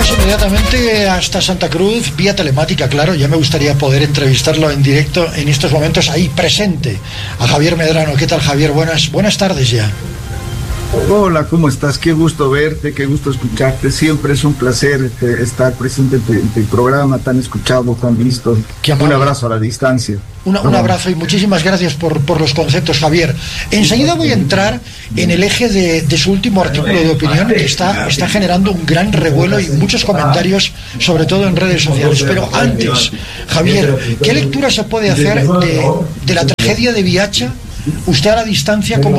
vamos inmediatamente hasta Santa Cruz, vía telemática, claro. Ya me gustaría poder entrevistarlo en directo en estos momentos, ahí presente, a Javier Medrano. ¿Qué tal, Javier? Buenas tardes ya. Hola, ¿cómo estás? Qué gusto verte, qué gusto escucharte. Siempre es un placer estar presente en tu programa, tan escuchado, tan visto. Un abrazo a la distancia. Un abrazo y muchísimas gracias por los conceptos, Javier. Enseguida voy a entrar en el eje de su último artículo de opinión, que está generando un gran revuelo y muchos comentarios, sobre todo en redes sociales. Pero antes, Javier, ¿qué lectura se puede hacer de la tragedia de Viacha? Usted a la distancia, ¿cómo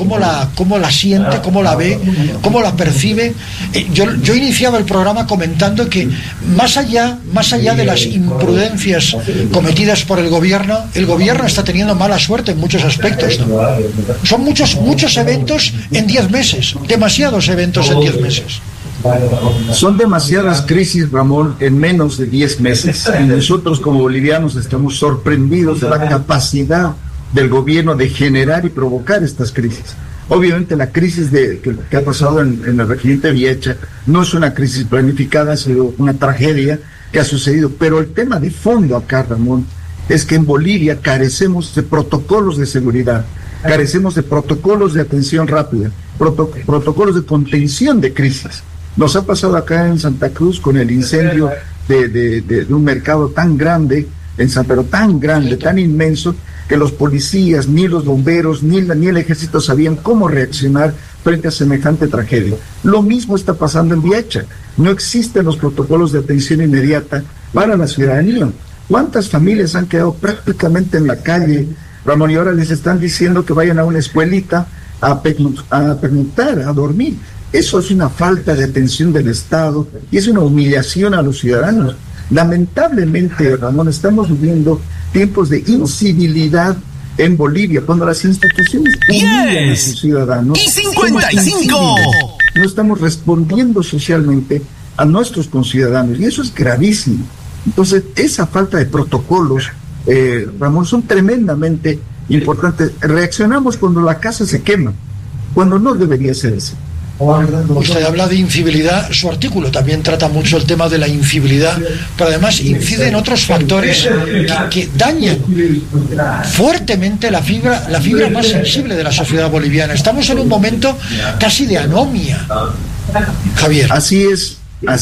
la siente, cómo la ve, cómo la percibe? Yo iniciaba el programa comentando que más allá de las imprudencias cometidas por el gobierno está teniendo mala suerte en muchos aspectos, ¿no? Son muchos eventos en 10 meses, demasiados eventos en 10 meses. Son demasiadas crisis, Ramón, en menos de 10 meses. Y nosotros como bolivianos estamos sorprendidos de la capacidad del gobierno de generar y provocar estas crisis. Obviamente la crisis que ha pasado en el regimiento Viacha no es una crisis planificada, ha sido una tragedia que ha sucedido, pero el tema de fondo acá, Ramón, es que en Bolivia carecemos de protocolos de seguridad, carecemos de protocolos de atención rápida, protocolos de contención de crisis. Nos ha pasado acá en Santa Cruz con el incendio de un mercado tan grande, pero tan grande, tan inmenso, que los policías, ni los bomberos, ni el ejército sabían cómo reaccionar frente a semejante tragedia. Lo mismo está pasando en Viacha. No existen los protocolos de atención inmediata para la ciudadanía. ¿Cuántas familias han quedado prácticamente en la calle, Ramón, y ahora les están diciendo que vayan a una escuelita a pernoctar, a dormir? Eso es una falta de atención del Estado y es una humillación a los ciudadanos. Lamentablemente, Ramón, estamos viviendo tiempos de incivilidad en Bolivia, cuando las instituciones humillan a sus ciudadanos. ¡Y 55! No estamos respondiendo socialmente a nuestros conciudadanos, y eso es gravísimo. Entonces, esa falta de protocolos, Ramón, son tremendamente importantes. Reaccionamos cuando la casa se quema, cuando no debería ser así. Usted habla de incivilidad, su artículo también trata mucho el tema de la incivilidad, pero además incide en otros factores que dañan fuertemente la fibra más sensible de la sociedad boliviana. Estamos en un momento casi de anomia, Javier. Así es,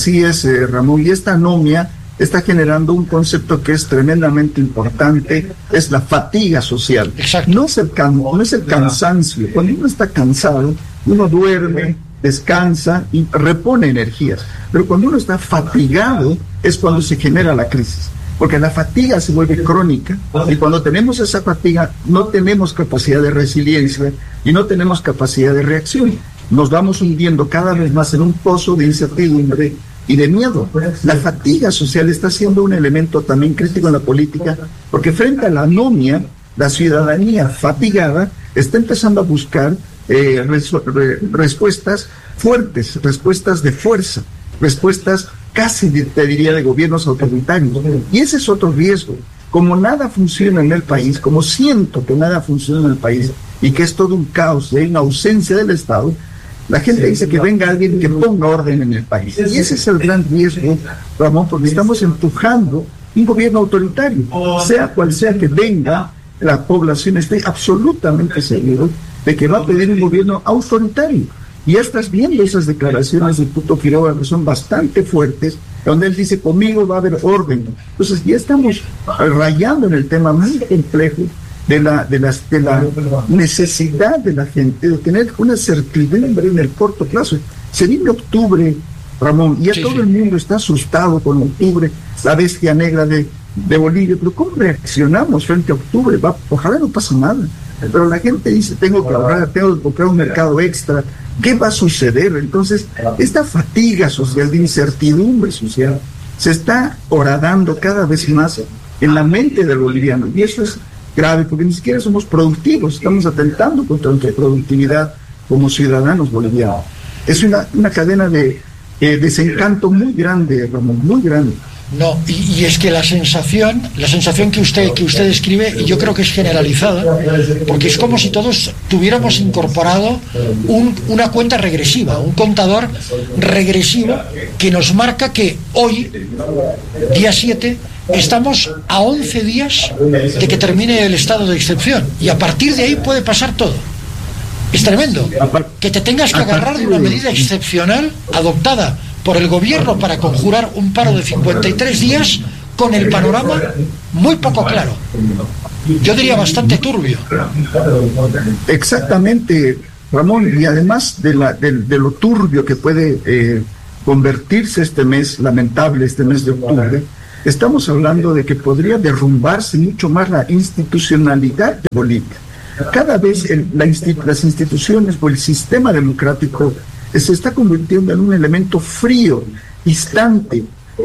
Ramón, y esta anomia está generando un concepto que es tremendamente importante, es la fatiga social. Exacto. No es el cansancio. Cuando uno está cansado, uno duerme, descansa y repone energías. Pero cuando uno está fatigado es cuando se genera la crisis, porque la fatiga se vuelve crónica, y cuando tenemos esa fatiga no tenemos capacidad de resiliencia y no tenemos capacidad de reacción. Nos vamos hundiendo cada vez más en un pozo de incertidumbre y de miedo. La fatiga social está siendo un elemento también crítico en la política, porque frente a la anomia, la ciudadanía fatigada está empezando a buscar respuestas fuertes, respuestas de fuerza, respuestas casi, te diría, de gobiernos autoritarios. Y ese es otro riesgo. Como nada funciona en el país, como siento que nada funciona en el país y que es todo un caos, hay una ausencia del Estado, la gente dice que venga alguien que ponga orden en el país. Y ese es el gran riesgo, Ramón, porque estamos empujando un gobierno autoritario. Sea cual sea que venga, la población esté absolutamente seguro de que va a pedir un gobierno autoritario. Y ya estás viendo esas declaraciones de Tuto Quiroga que son bastante fuertes, donde él dice, conmigo va a haber orden. Entonces ya estamos rayando en el tema muy complejo de la necesidad de la gente de tener una certidumbre en el corto plazo. Se viene octubre, Ramón, y ya todo el mundo está asustado con octubre, la bestia negra de Bolivia, pero ¿cómo reaccionamos frente a octubre? Ojalá no pase nada. Pero la gente dice, tengo que ahorrar, tengo que comprar un mercado extra. ¿Qué va a suceder? Entonces, esta fatiga social, de incertidumbre social, se está horadando cada vez más en la mente del boliviano. Y eso es grave, porque ni siquiera somos productivos, estamos atentando contra nuestra productividad como ciudadanos bolivianos. Es una cadena de desencanto muy grande, Ramón, muy grande. No, y es que la sensación que usted describe, y yo creo que es generalizada, porque es como si todos tuviéramos incorporado una cuenta regresiva, un contador regresivo que nos marca que hoy, día 7, estamos a 11 días de que termine el estado de excepción, y a partir de ahí puede pasar todo. Es tremendo que te tengas que agarrar de una medida excepcional adoptada por el gobierno para conjurar un paro de 53 días con el panorama muy poco claro. Yo diría bastante turbio. Exactamente, Ramón, y además de lo turbio que puede convertirse este mes lamentable, este mes de octubre, estamos hablando de que podría derrumbarse mucho más la institucionalidad de Bolivia. Cada vez las instituciones o el sistema democrático se está convirtiendo en un elemento frío, distante,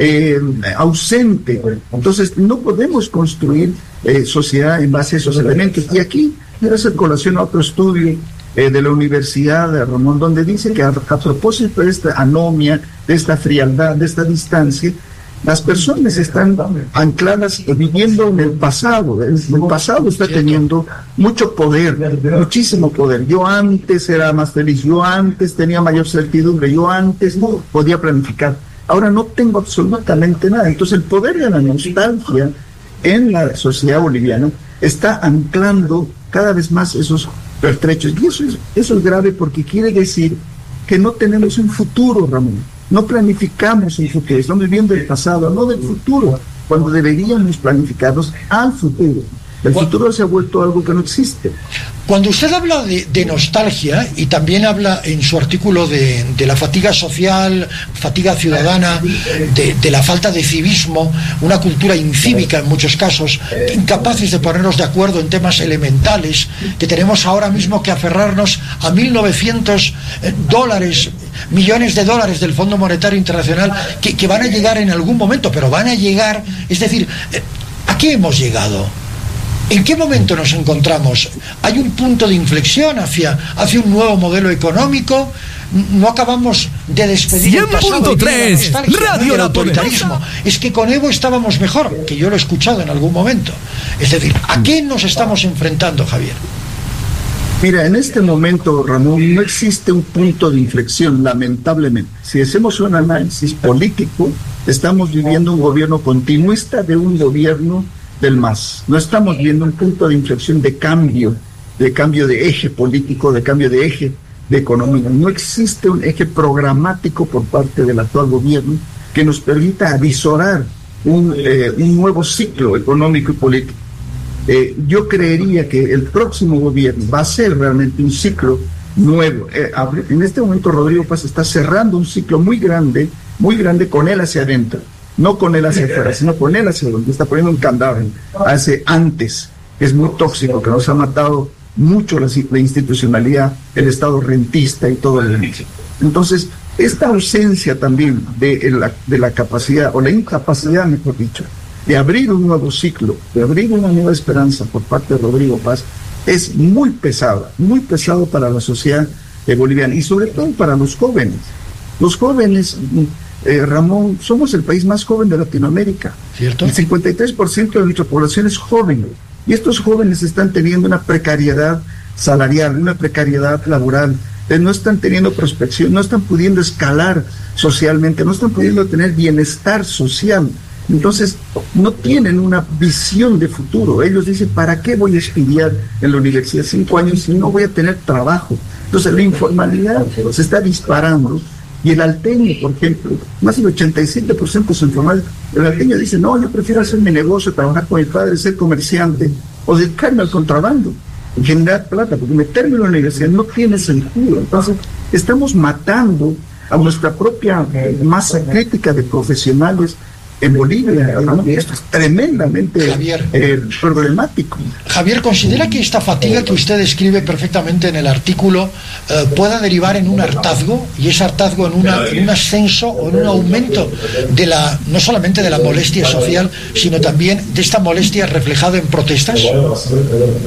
ausente. Entonces no podemos construir sociedad en base a esos elementos. Y aquí quiero hacer colación a otro estudio de la Universidad de Ramón, donde dice que a propósito de esta anomia, de esta frialdad, de esta distancia, las personas están ancladas viviendo en el pasado. El pasado está teniendo mucho poder, muchísimo poder. Yo antes era más feliz, yo antes tenía mayor certidumbre, yo antes podía planificar. Ahora no tengo absolutamente nada. Entonces el poder de la nostalgia en la sociedad boliviana está anclando cada vez más esos pertrechos. Y eso es grave, porque quiere decir que no tenemos un futuro, Ramón. No planificamos el futuro, estamos viviendo el pasado, no del futuro, cuando deberíamos planificarnos al futuro. El futuro se ha vuelto algo que no existe. Cuando usted habla de nostalgia, y también habla en su artículo de la fatiga social, fatiga ciudadana, de la falta de civismo, una cultura incívica en muchos casos, incapaces de ponernos de acuerdo en temas elementales, que tenemos ahora mismo que aferrarnos a 1.900 millones de dólares del Fondo Monetario Internacional, que van a llegar en algún momento, pero van a llegar. Es decir, ¿a qué hemos llegado? ¿En qué momento nos encontramos? ¿Hay un punto de inflexión hacia un nuevo modelo económico? No acabamos de despedir el pasado, 100.3 Radio La autoritarismo. Es que con Evo estábamos mejor, que yo lo he escuchado en algún momento. Es decir, ¿a qué nos estamos enfrentando, Javier? Mira, en este momento, Ramón, no existe un punto de inflexión, lamentablemente. Si hacemos un análisis político, estamos viviendo un gobierno continuista de un gobierno del MAS. No estamos viendo un punto de inflexión de cambio de eje político, de cambio de eje de economía. No existe un eje programático por parte del actual gobierno que nos permita avisorar un nuevo ciclo económico y político. Yo creería que el próximo gobierno va a ser realmente un ciclo nuevo. En este momento Rodrigo Paz está cerrando un ciclo muy grande con él hacia adentro. No con él hacia afuera, sino con él hacia donde está poniendo un candado hacia antes, que es muy tóxico, que nos ha matado mucho la institucionalidad, el Estado rentista y todo el demás. Entonces, esta ausencia también de la capacidad, o la incapacidad, mejor dicho, de abrir un nuevo ciclo, de abrir una nueva esperanza por parte de Rodrigo Paz, es muy pesado para la sociedad boliviana y sobre todo para los jóvenes. Los jóvenes, Ramón, somos el país más joven de Latinoamérica. ¿Cierto? El 53% de nuestra población es joven, y estos jóvenes están teniendo una precariedad salarial, una precariedad laboral, no están teniendo prospección, no están pudiendo escalar socialmente, no están pudiendo tener bienestar social. Entonces no tienen una visión de futuro. Ellos dicen, ¿para qué voy a estudiar en la universidad 5 años si no voy a tener trabajo? Entonces la informalidad se está disparando. Y el alteño, por ejemplo, más del 87% es informal. El alteño dice, no, yo prefiero hacer mi negocio, trabajar con mi padre, ser comerciante, o dedicarme al contrabando, generar plata, porque meterme en la universidad no tiene sentido. Entonces, estamos matando a nuestra propia masa crítica de profesionales en Bolivia. Esto es tremendamente problemático. Javier, ¿considera que esta fatiga que usted describe perfectamente en el artículo pueda derivar en un hartazgo, y ese hartazgo en un ascenso o en un aumento de no solamente de la molestia social, sino también de esta molestia reflejada en protestas?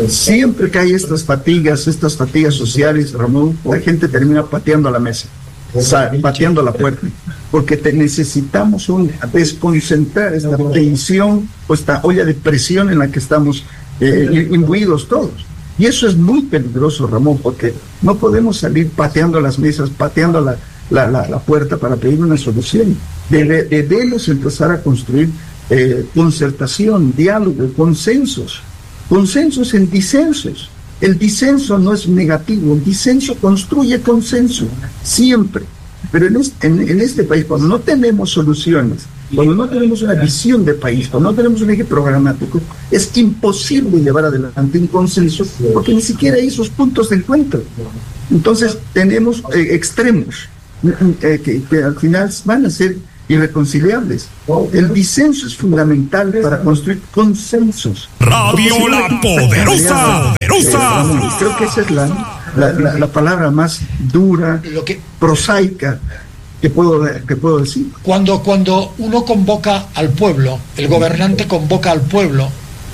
Siempre que hay estas fatigas sociales, Ramón, la gente termina pateando la mesa. pateando la puerta, porque necesitamos desconcentrar esta tensión o esta olla de presión en la que estamos imbuidos todos. Y eso es muy peligroso, Ramón, porque no podemos salir pateando las mesas, pateando la puerta para pedir una solución. Debemos empezar a construir concertación, diálogo, consensos en disensos. El disenso no es negativo, el disenso construye consenso, siempre. Pero en este país, cuando no tenemos soluciones, cuando no tenemos una visión de país, cuando no tenemos un eje programático, es imposible llevar adelante un consenso, porque ni siquiera hay esos puntos de encuentro. Entonces tenemos extremos que al final van a ser irreconciliables. El disenso es fundamental para construir consensos. Radio La Poderosa. Creo que esa es la palabra más dura, prosaica que puedo decir. Cuando uno convoca al pueblo, el gobernante convoca al pueblo,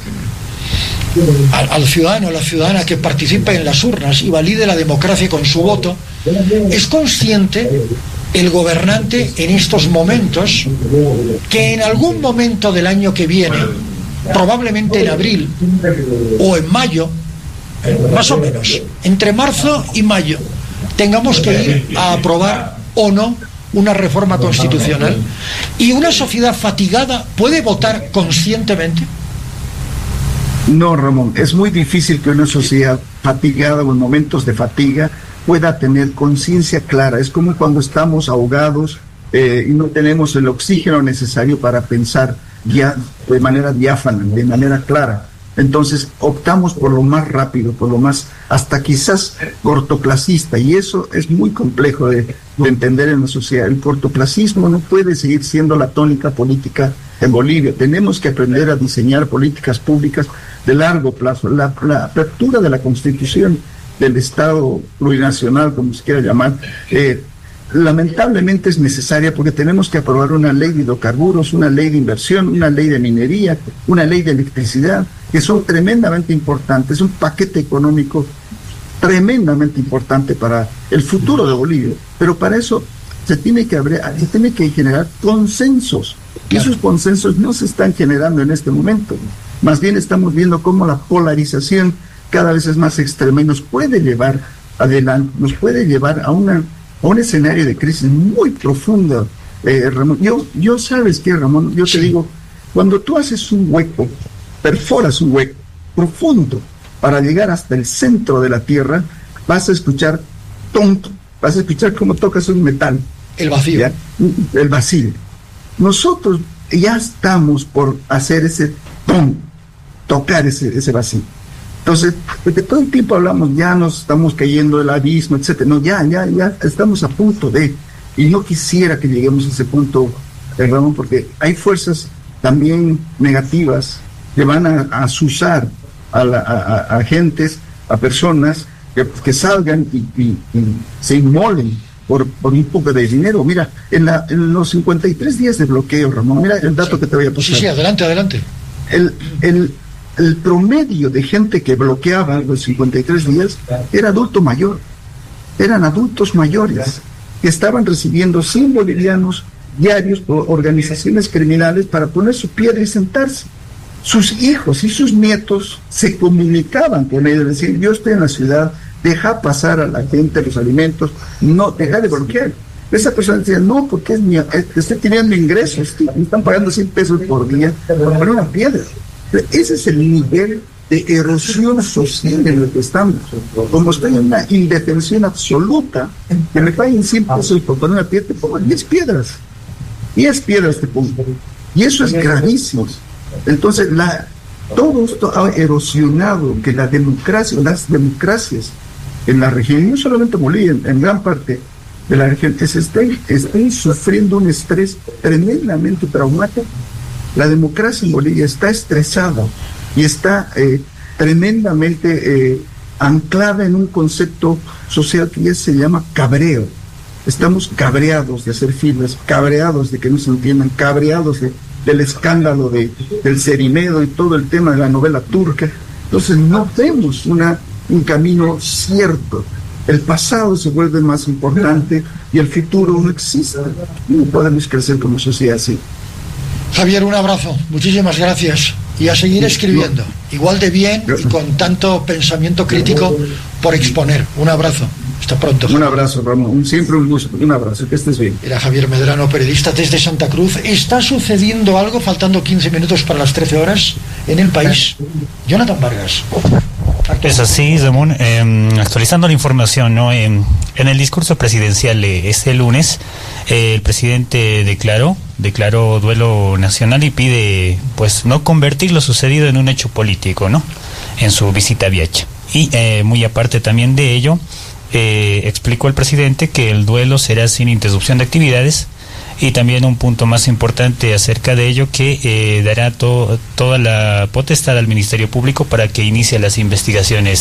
al ciudadano, a la ciudadana que participe en las urnas y valide la democracia con su voto, es consciente el gobernante en estos momentos que en algún momento del año que viene, probablemente en abril o en mayo, más o menos, entre marzo y mayo, tengamos que ir a aprobar o no una reforma constitucional, y una sociedad fatigada puede votar conscientemente. No, Ramón, es muy difícil que una sociedad fatigada o en momentos de fatiga pueda tener conciencia clara. Es como cuando estamos ahogados y no tenemos el oxígeno necesario para pensar ya de manera diáfana, de manera clara. Entonces optamos por lo más rápido, por lo más, hasta quizás cortoplacista, y eso es muy complejo de entender en la sociedad. El cortoplacismo no puede seguir siendo la tónica política en Bolivia. Tenemos que aprender a diseñar políticas públicas de largo plazo. La apertura de la Constitución del Estado plurinacional, como se quiera llamar, lamentablemente es necesaria, porque tenemos que aprobar una ley de hidrocarburos, una ley de inversión, una ley de minería, una ley de electricidad, que son tremendamente importantes, un paquete económico tremendamente importante para el futuro de Bolivia. Pero para eso se tiene que generar consensos, y esos consensos no se están generando en este momento. Más bien estamos viendo cómo la polarización cada vez es más extrema y nos puede llevar adelante, nos puede llevar a un escenario de crisis muy profunda, Ramón. Yo sabes qué, Ramón, yo te digo, cuando tú haces un hueco, perforas un hueco profundo para llegar hasta el centro de la tierra, vas a escuchar tonto, vas a escuchar cómo tocas un metal. El vacío. ¿Ya? El vacío. Nosotros ya estamos por hacer ese tocar ese vacío. Entonces, porque todo el tiempo hablamos, ya nos estamos cayendo del abismo, etcétera. No, ya estamos a punto de, y no quisiera que lleguemos a ese punto, Ramón, porque hay fuerzas también negativas que van a asusar a gentes, a personas que salgan y se inmolen por un poco de dinero. Mira, en los 53 días de bloqueo, Ramón, mira el dato que te voy a pasar. Sí, adelante. El promedio de gente que bloqueaba los 53 días era adulto mayor. Eran adultos mayores que estaban recibiendo 100 bolivianos diarios por organizaciones criminales para poner su piedra y sentarse. Sus hijos y sus nietos se comunicaban con ellos, decían: yo estoy en la ciudad, deja pasar a la gente los alimentos, no, deja de bloquear. Esa persona decía: no, porque estoy teniendo ingresos, me están pagando 100 pesos por día por poner una piedra. Ese es el nivel de erosión social en el que estamos. Como estoy en una indefensión absoluta, que me paguen 100 pesos por poner una piedra, te pongo 10 piedras. 10 piedras te pongo. Y eso es gravísimo. Entonces, todo esto ha erosionado que las democracias en la región, y no solamente en Bolivia, en gran parte de la región, están sufriendo un estrés tremendamente traumático. La democracia en Bolivia está estresada y está tremendamente anclada en un concepto social que ya se llama cabreo. Estamos cabreados de hacer filas, cabreados de que no se entiendan, cabreados del escándalo del Cerimedo y todo el tema de la novela turca. Entonces no vemos un camino cierto. El pasado se vuelve más importante y el futuro no existe. No podemos crecer como sociedad así. Javier, un abrazo, muchísimas gracias y a seguir escribiendo, igual de bien y con tanto pensamiento crítico por exponer. Un abrazo, hasta pronto. Un abrazo, Ramón, siempre un gusto, un abrazo, que estés bien. Era Javier Medrano, periodista desde Santa Cruz. ¿Está sucediendo algo, faltando 15 minutos para las 13 horas, en el país? Jonathan Vargas. Es así, Ramón. Actualizando la información, ¿no? En el discurso presidencial este lunes, el presidente declaró duelo nacional y pide, pues, no convertir lo sucedido en un hecho político, ¿no? En su visita a Viacha. Y muy aparte también de ello, explicó el presidente que el duelo será sin interrupción de actividades. Y también un punto más importante acerca de ello, que dará toda la potestad al Ministerio Público para que inicie las investigaciones